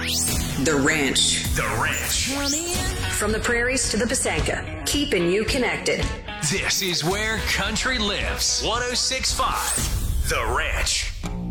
The Ranch. The Ranch. From the prairies to the Pasanka, keeping you connected. This is where country lives. 106.5 The Ranch.